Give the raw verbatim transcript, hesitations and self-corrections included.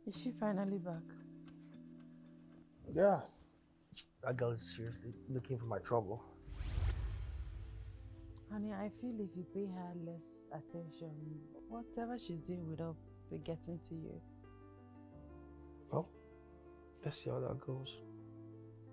Is she finally back? Yeah. That girl is seriously looking for my trouble. Honey, I feel if you pay her less attention, whatever she's doing will not be getting to you. Well, let's see how that goes.